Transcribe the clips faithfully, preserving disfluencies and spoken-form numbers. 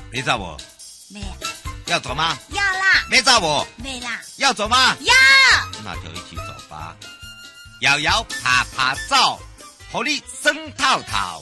你走不？ 没有。 要走吗？ 要啦。 没走不？ 没啦。 要走吗？ 要。 那就一起走吧。摇摇爬爬走，互你生套套。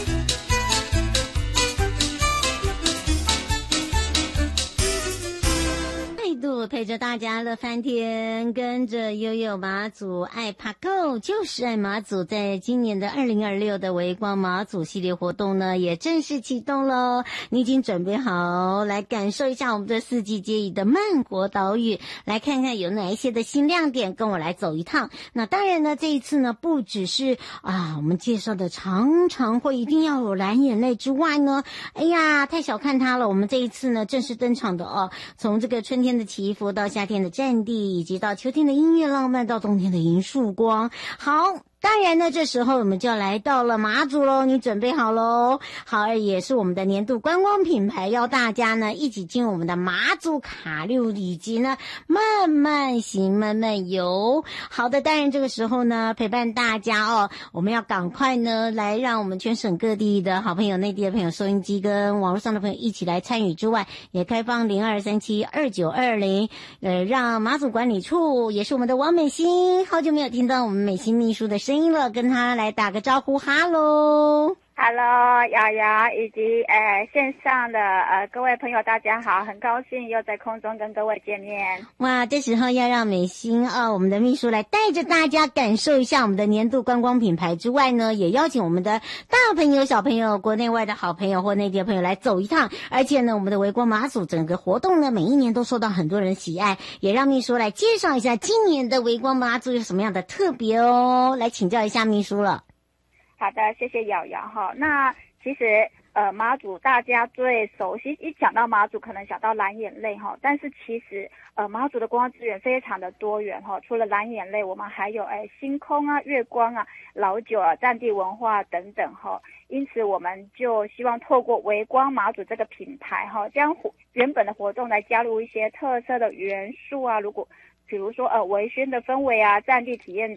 陪着大家乐翻天，跟着悠悠马祖爱爬够，就是爱马祖。在今年的二零二六的微光马祖系列活动呢，也正式启动喽。你已经准备好来感受一下我们的四季皆宜的慢活岛屿，来看看有哪一些的新亮点，跟我来走一趟。那当然呢，这一次呢，不只是啊我们介绍的常常会一定要有蓝眼泪之外呢，哎呀，太小看它了。我们这一次呢，正式登场的哦，从这个春天的祈福到夏天的战地，以及到秋天的音乐浪漫，到冬天的银曙光。好，当然呢，这时候我们就来到了马祖喽，你准备好喽？好，也是我们的年度观光品牌，邀大家呢一起进入我们的马祖卡路，以及呢慢慢行慢慢游。好的，当然这个时候呢陪伴大家哦，我们要赶快呢来让我们全省各地的好朋友、内地的朋友、收音机跟网络上的朋友一起来参与之外，也开放零二三七二九二零，呃，让马祖管理处也是我们的王美心，好久没有听到我们美心秘书的声音了，跟他来打个招呼，哈喽。 Hello， 瑶瑶以及呃线上的呃各位朋友，大家好，很高兴又在空中跟各位见面。 哇，这时候要让美心啊，我们的秘书来带着大家感受一下我们的年度观光品牌之外呢，也邀请我们的大朋友、小朋友、国内外的好朋友或内地的朋友来走一趟。而且呢，我们的微光马祖整个活动呢，每一年都受到很多人喜爱，也让秘书来介绍一下今年的微光马祖有什么样的特别哦，来请教一下秘书了。 好的，谢谢瑶瑶哈。那其实呃马祖大家最熟悉，一讲到马祖可能想到蓝眼泪哈，但是其实呃马祖的观光资源非常的多元哈。除了蓝眼泪，我们还有哎星空啊、月光啊、老酒啊、战地文化等等哈。因此我们就希望透过微光马祖这个品牌哈，将原本的活动来加入一些特色的元素啊，如果比如说呃微醺的氛围啊、战地体验